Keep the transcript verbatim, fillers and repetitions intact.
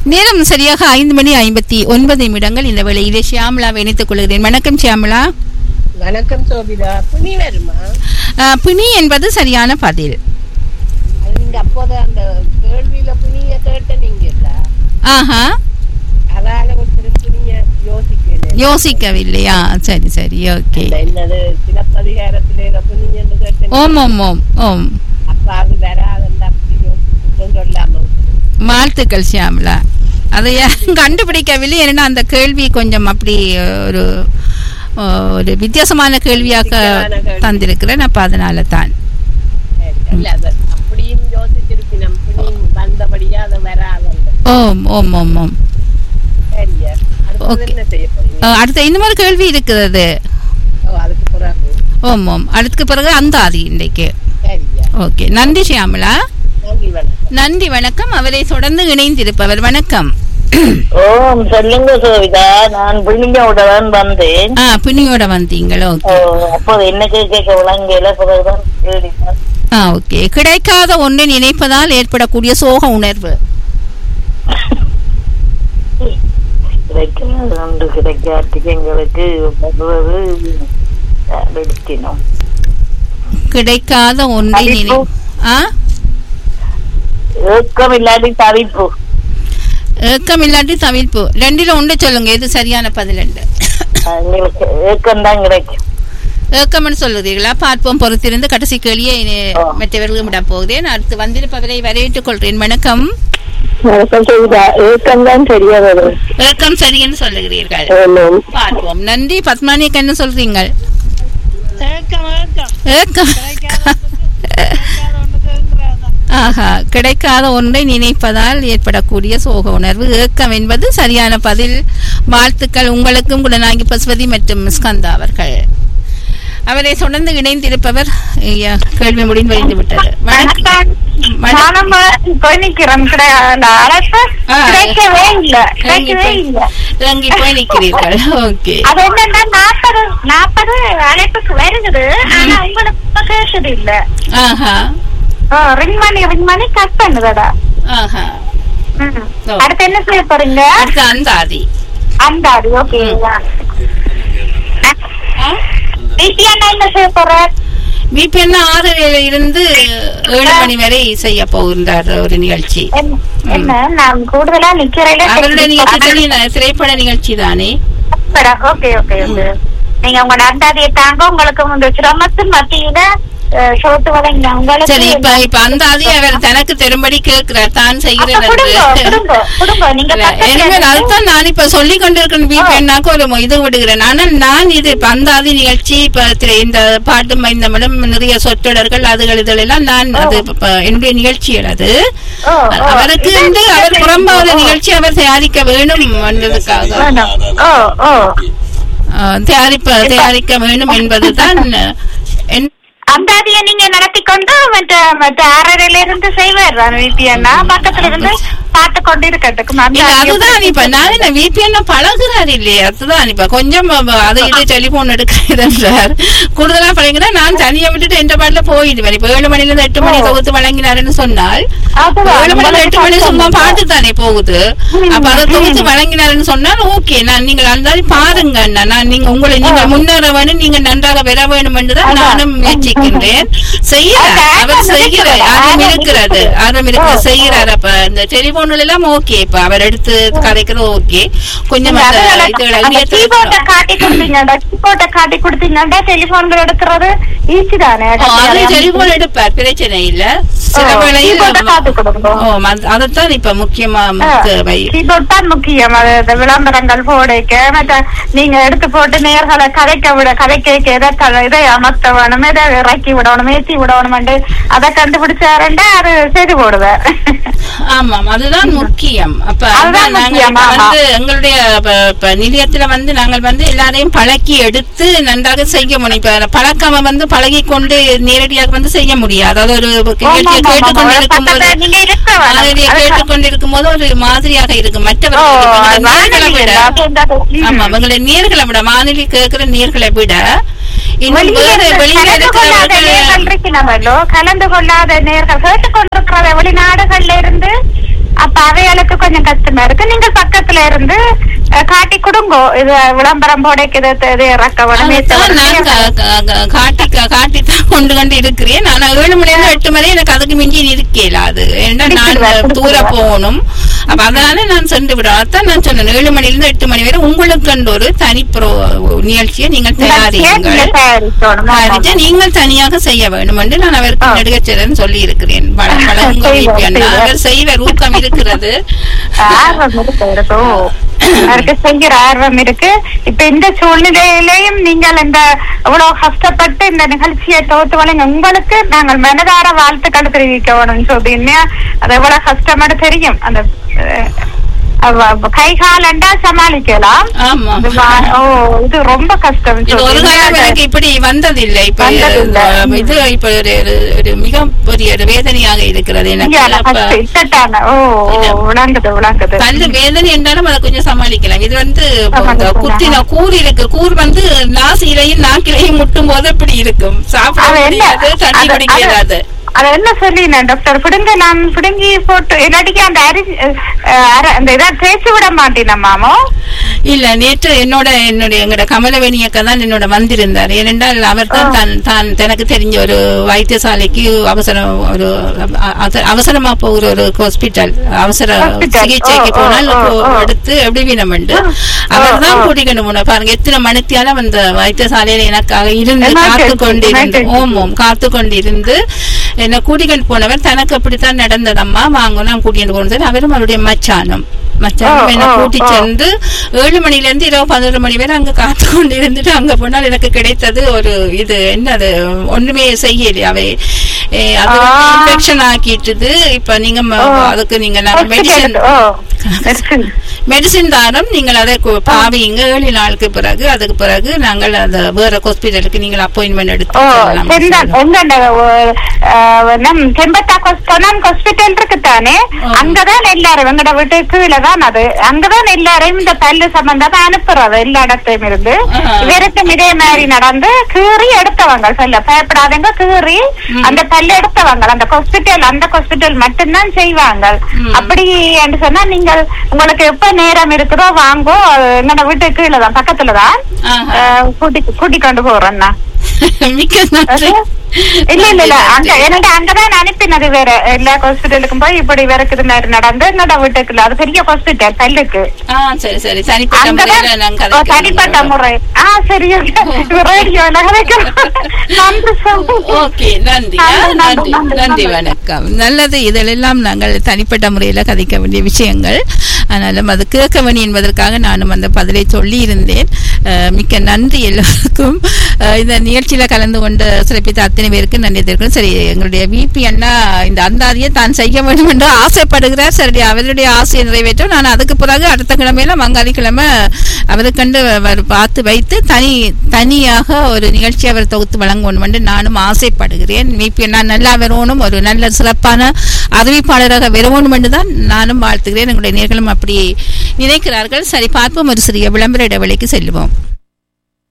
நேரம் சரியாக ஐந்து மணி ஐம்பத்தி ஒன்பது நிமிடங்கள். இந்த வேளையிலே ஷியாமலாவை இணைத்துக் கொள்கிறேன். வணக்கம் ஷியாமலா. வணக்கம் சோபிதா. புனி வருமா? புனி என்பது சரியான பதில். நீங்க அப்போது அந்த கேள்வியில புனிய கேட்ட நீங்க ஆஹா, அதால புனிய யோசிக்கல யோசிக்கவில்லையா? சரி சரி, ஓகே. என்னது சிலப்பதிகாரத்திலே புனிய கேட்ட. ஓம் ஓம் ஓம் ஓம். அப்ப அது வராதுன்னு அப்படி யோசிச்சு சொல்லாம. வாழ்த்துக்கள் ஷியாமலா. அதை கண்டுபிடிக்கவில்லை. ஏன்னா அந்த கேள்வி கொஞ்சம் அப்படி ஒரு ஒரு வித்தியாசமான கேள்வியாக தந்திருக்கிறேன். அப்ப அதனால தான் அப்படியும் யோசிச்சிருக்கணும். வந்தபடியா அதை வராது. ஓம் ஓம் ஓம் ஓம். அடுத்த இன்னொரு கேள்வி இருக்கிறது. அதுக்கு பிறகு ஓம் ஓம். அதுக்கு பிறகு அந்த ஆதி இன்றைக்கு. ஓகே, நன்றி ஷியாமலா. நன்றி, வணக்கம். அவரை தொடர்ந்து இணைந்திருப்பவர். வணக்கம். ஓம், சொல்லுங்க சோவிதா. நான் புனியோட தான் வந்தேன். ஆ, புனியோட வந்தீங்களா? ஓகே. அப்போ என்ன கேட்க விளங்கல, பிறகுதான் கேட்டேன். ஆ, ஓகே. கிடைக்காத ஒன்றை நினைப்பதால் ஏற்படக்கூடிய சோக உணர்வு. கிடைக்காத ஒன்று கிடைக்காட்டுக்கு எங்களுக்கு வெடிக்கணும். கிடைக்காத ஒன்றை நினை ஆ ஏக்கம் இல்லாட்டி தவிப்பு. ஏக்கம் இல்லாட்டி தவிப்பு. ரெண்டில ஒன்று சொல்லுங்க, எது சரியான பதில்? ஏக்கம் தான் கிடைக்கும். ஏக்கம்னு சொல்லுறீங்களா? பார்ப்போம், பொறுத்திருந்து. கடைசி கேள்வியை மற்றவர்களும் விட போகிறேன். அடுத்து வந்திருப்பவரை வரவேற்றுக் கொள்கிறேன். வணக்கம். ஏக்கம் தான் சரியா வரும். ஏக்கம் சரியன்னு சொல்லுகிறீர்கள். பார்ப்போம். நன்றி. பத்மானிக்கு என்ன சொல்றீங்க? ஏக்கம். ஆஹா, கிடைக்காத ஒன்றை நினைப்பதால் ஏற்படக்கூடிய சோக உணர்வு ஏக்கம் என்பது சரியான பதில். வாழ்த்துக்கள் உங்களுக்கும் குணநாயகி பசுபதி மற்றும் ஸ்கந்தா அவர்கள். அவரை தொடர்ந்து இணைந்திருப்பவர். கேள்வி முடிந்து வைத்து விட்டது. இறங்கி போய் நிற்கிறீர்கள். ஓகே. நாற்பது அழைப்புக்கு வருகிறது, ஆனா உங்களுக்கு கேட்டது இல்ல. ஆஹா, ரிங் பண்ணி ரிங் பண்ணி கட் பண்ணுதடா. ஆஹா. அடுத்து என்ன செய்ய போறீங்க? அடுத்து அந்தாதி. அந்தாதி, ஓகே. என்ன செய்ய போற? விபிஎன் ஆறு இருந்து ஏழு மணி வரை செய்ய போகின்றார் ஒரு நிகழ்ச்சி. என்ன, நான் கூடுதலா நிக்கிறேன். அவருடைய நிகழ்ச்சி திரைப்பட நிகழ்ச்சி தானே? Okay okay okay. நீங்க உங்க அந்தாதியை தாங்க. உங்களுக்கு சிரமத்தின் மத்தியில சரி, இப்ப இப்ப அந்தாதி அவர் தனக்கு தெரும்படி கேட்கிறார், தான் செய்கிறேன். அதுதான் நான் இப்ப சொல்லிக் கொண்டிருக்கேன். வீப்பெண்ணாக்க ஒரு இது விடுகிறேன். ஆனால் நான் இது இப்ப அந்தாதி நிகழ்ச்சி, இப்ப இந்த பாட்டு மைந்தமிடம் நிறைய சொற்றொடர்கள் அதுகள் இதெல்லாம் நான் அது என்னுடைய நிகழ்ச்சிகள். அது அவருக்கு வந்து அவர் புறம்பாத நிகழ்ச்சி அவர் தயாரிக்க வேணும் என்பதற்காக தயாரிப்ப தயாரிக்க வேண்டும் என்பதுதான். அந்தாதியை நீங்க நடத்தி கொண்டு மற்ற மற்ற ஆறரையில இருந்து செய்வார் விபிஎன்னா பக்கத்துல இருந்து பார்த்து கொண்டு இருக்கட்டும். அதுதான் இப்ப நான் விபிஎன்ன பழகுறாரு இல்லையா? அதுதான் இப்ப கொஞ்சம் அது இது டெலிபோன் எடுக்கிறார் கூடுதலா பழகினா நான் தனியா விட்டுட்டு எந்த பாட்டுல போயிடுவேன். இப்ப ஏழு மணில இருந்து எட்டு மணி தொகுத்து வழங்கினாருன்னு சொன்னால் ஏழு மணில எட்டு மணி சும்மா பாட்டு தானே போகுது. அப்ப அதை தொகுத்து வழங்கினாருன்னு சொன்னால் ஓகே, நான் நீங்கள் அந்தாதி பாருங்க. நான் நீங்க உங்களை நீங்க முன்னேற வேணும், நீங்க நன்றாக பெற வேண்டும் என்றுதான் நானும் முயற்சிக்கின்றேன். செய்யறார், அவர் செய்கிறார், ஆர்வம் இருக்கிறது, ஆர்வம் இருக்கிற செய்கிறார். அப்ப இந்த டெலிபோன்ல எல்லாம் ஓகே, இப்ப அவர் எடுத்து கதைக்கிறது ஓகே. கொஞ்சம் காட்டி கொடுத்தீங்கன்னா காட்டி கொடுத்தீங்கன்னா டெலிபோன் எடுக்கிறது ஈஸி தானே. டெலிபோன் எடுப்பார், பிரச்சனை இல்ல. சில வேளையில் அதைத்தான் இப்ப முக்கியமா தான் முக்கியம். விளம்பரங்கள் போடைக்க மற்ற நீங்க எடுத்து போட்டு நேர்களை கதைக்க விட கதைக்க எதை இதை அமர்த்த வேணும், எதை இறக்கி விடணும், ஏற்றி விடணும், அதை கண்டுபிடிச்சாருண்டா அது செய்து போடுவார். ஆமாம், அதுதான் முக்கியம். அப்ப வந்து எங்களுடைய நிலையத்துல வந்து நாங்கள் வந்து எல்லாரையும் பழக்கி எடுத்து நன்றாக செய்ய முடியும். இப்ப பழக்கம் வந்து பழகி கொண்டு நேரடியாக வந்து செய்ய முடியாது. அது ஒரு கேட்டுக்கொண்டிருக்கும் போது கேட்டுக்கொண்டிருக்கும் போது ஒரு மாதிரியாக இருக்கும். மற்றவர்கள் நேர்களை விட ஆமா அவங்களுடைய நேர்களை விட வானொலி கேட்கிற நேர்களை விட கலந்து கொள்ளாத நேர்கள் கேட்டுக்கொண்டிருக்கிற வெளிநாடுகள்ல இருந்து அப்ப அவைகளுக்கு கொஞ்சம் கொஞ்சம் கஷ்டமா இருக்கு. நீங்க பக்கத்துல இருந்து காட்டி கொடுங்கோ, இது விளம்பரம் போடைக்கு இறக்க காட்டி காட்டி தான் கொண்டு கொண்டு இருக்கிறேன். நான் ஏழு மணி நேரம் எட்டு மணி எனக்கு அதுக்கு மிஞ்சி இருக்கல. அது ஏன்னா நான் தூர போகணும். அப்ப அதனால நான் சென்று விட அதான் நான் சொன்னேன், ஏழு மணில இருந்து எட்டு மணி வரை உங்களுக்கு ஒரு தனி ப்ரோ நிகழ்ச்சியை நீங்கள் தயாரிங்கள், நீங்கள் தனியாக செய்ய வேண்டும் என்று நான் அவருக்கு நடிகச்சரன் சொல்லி இருக்கிறேன். அவர் செய்வர் ஊக்கம் இருக்கிறது, அவருக்கு செய்கிற ஆர்வம் இருக்கு. இப்ப இந்த சூழ்நிலையிலையும் நீங்கள் இந்த இவ்வளவு கஷ்டப்பட்டு இந்த நிகழ்ச்சியை தொகுத்து வழங்க உங்களுக்கு நாங்கள் மனதார வாழ்த்துக்கள் தெரிவிக்க வேணும். சொல்றீங்க அது எவ்வளவு கஷ்டமானு தெரியும். அந்த கை காலண்டா சமாளிக்கலாம். ஓ இது ரொம்ப கஷ்டம். இப்படி வந்ததில்லை. இப்ப இது இப்ப ஒரு மிக பெரிய வேதனையாக இருக்கிறது எனக்கு. கல்லு வேதனை என்றாலும் அதை கொஞ்சம் சமாளிக்கலாம். இது வந்து குத்தின கூர் இருக்கு, கூர் வந்து நாசிலையும் நாக்கிலையும் முட்டும் போது இப்படி இருக்கும். சாப்பிட முடியாது, தண்ணி குடிக்க இயலாது. அத என்ன சொல்லி டாக்டர் பிடுங்க நான் பிடுங்கி போட்டு இல்லாட்டிக்கு அந்த அரிசி அந்த இதை தேய்ச்சி விட மாட்டேன் மாமோ. இல்ல நேற்று என்னோட என்னுடைய எங்களோட கமலவேணியக்கா தான் என்னோட வந்திருந்தார். ஏனென்றால் அவர் தான் தான் தான் தனக்கு தெரிஞ்ச ஒரு வைத்தியசாலைக்கு அவசரம் ஒரு அவசரமா போகிற ஒரு ஹாஸ்பிட்டல் அவசர சிகிச்சைக்கு போனால் எடுத்து எப்படி வேணுமெண்டு அவர் தான் கூட்டிக்கணும் போன பாருங்க. எத்தனை மணித்தியால அந்த வைத்தியசாலையில எனக்காக இருந்து காத்து கொண்டிருந்து ஓம் ஓம் காத்து கொண்டிருந்து என்ன கூட்டிகிட்டு போனவர் தனக்கு அப்படித்தான் நடந்ததம்மா வாங்க நான் கூட்டிகிட்டு போனது. அவரும் அவருடைய மச்சானம் மச்சானம் என்ன கூட்டி சென்று ஏழு மணில இருந்து இரவு பதினொரு மணி வரை அங்க காத்து கொண்டு இருந்துட்டு அங்க போனால் எனக்கு கிடைத்தது ஒரு இது என்னது ஒண்ணுமே செய்யல. அவை அது இன்ஃபெக்ஷன் ஆக்கிட்டுது. இப்ப நீங்க அதுக்கு நீங்க மெடிசன் மெடிசின் தாரம் நீங்கள் அதை பாவிங்க ஏழு நாளுக்கு பிறகு அதுக்கு பிறகு நாங்கள் அந்த வேற ஹாஸ்பிட்டலுக்கு நீங்கள் அப்பாயின்மெண்ட் எடுத்து ஹாஸ்பிட்டல் இருக்குதானே அங்கதான் எல்லாரும் எங்கட வீட்டு கீழதான் அது அங்கதான் எல்லாரையும் இந்த பல்லு சம்பந்தமா அனுப்புறது எல்லா இடத்தையும் இருந்து. இவருக்கும் இதே மாதிரி நடந்து கீறி எடுத்தவங்க சொல்ல பயப்படாதங்க கீறி அந்த பல்லு எடுத்தவங்க அந்த ஹாஸ்பிட்டல் அந்த ஹாஸ்பிட்டல் மட்டும்தான் செய்வாங்க. அப்படி என்று சொன்னா நீங்கள் உங்களுக்கு எப்ப நேரம் இருக்குதோ வாங்கோ, எங்கட வீட்டு கீழதான் பக்கத்துலதான் கூட்டி கூட்டி கொண்டு போறேன்னா. இல்ல இல்ல இல்ல அங்க எனக்கு அங்கதான் அனுப்பினது வேற எல்லா ஹாஸ்பிட்டலுக்கும் போய் இப்படி வேறக்குது நடந்து எங்கட வீட்டுக்குள்ள அது பெரிய ஹாஸ்பிட்டல் பல்லுக்கு. தனிப்பட்ட முறை ஆஹ் சரி ரேடியோ நன்றி வணக்கம். நல்லது, இதெல்லாம் நாங்கள் தனிப்பட்ட முறையில கதைக்க வேண்டிய விஷயங்கள். ஆனாலும் அது கேட்க வேண்டி என்பதற்காக நானும் அந்த பதிலை சொல்லி இருந்தேன். மிக்க நன்றி எல்லோருக்கும். இந்த நிகழ்ச்சியில கலந்து கொண்டு சிறப்பித்த அத்தனை பேருக்கு நன்றி தெரிவிக்கிறோம். சரி, எங்களுடைய விபி அண்ணா இந்த அந்தாதியை தான் செய்ய வேண்டும் என்று ஆசைப்படுகிறார். சரி, அவருடைய ஆசையை நிறைவேற்றும். நான் அதுக்கு பிறகு அடுத்த கிழமையில மங்காளிக்கிழமை அவருக்கண்டு பார்த்து வைத்து தனி தனியாக ஒரு நிகழ்ச்சி அவர் தொகுத்து வழங்க வேண்டும் என்று நானும் ஆசைப்படுகிறேன். விபி அண்ணா நல்லா வரணும், ஒரு நல்ல சிறப்பான அறிவிப்பாளராக வரணும் என்று தான் நானும் வாழ்த்துகிறேன். எங்களுடைய நேர்களும் அப்படி நினைக்கிறார்கள். சரி, பார்ப்போம். ஒரு சிறிய விளம்பர இடைவெளிக்கு செல்லுவோம்.